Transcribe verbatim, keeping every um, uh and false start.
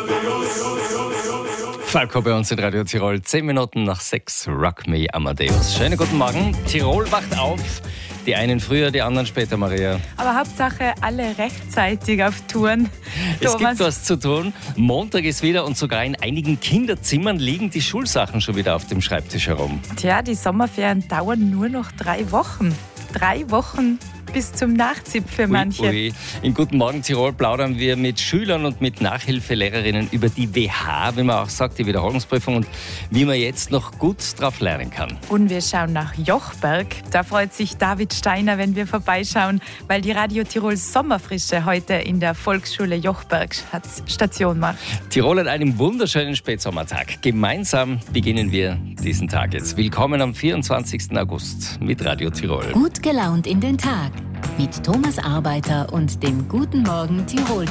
Falco bei uns in Radio Tirol. Zehn Minuten nach sechs. Rock Me Amadeus. Schönen guten Morgen. Tirol wacht auf. Die einen früher, die anderen später, Maria. Aber Hauptsache alle rechtzeitig auf Touren. Es Thomas. gibt was zu tun. Montag ist wieder und sogar in einigen Kinderzimmern liegen die Schulsachen schon wieder auf dem Schreibtisch herum. Tja, die Sommerferien dauern nur noch drei Wochen. Drei Wochen bis zum Nachzip für manche. Ui, ui. In Guten Morgen Tirol plaudern wir mit Schülern und mit Nachhilfelehrerinnen über die W H, wie man auch sagt, die Wiederholungsprüfung, und wie man jetzt noch gut drauf lernen kann. Und wir schauen nach Jochberg. Da freut sich David Steiner, wenn wir vorbeischauen, weil die Radio Tirol Sommerfrische heute in der Volksschule Jochberg Station macht. Tirol an einem wunderschönen Spätsommertag. Gemeinsam beginnen wir diesen Tag jetzt. Willkommen am vierundzwanzigsten August mit Radio Tirol. Gut gelaunt in den Tag mit Thomas Arbeiter und dem Guten Morgen Tirol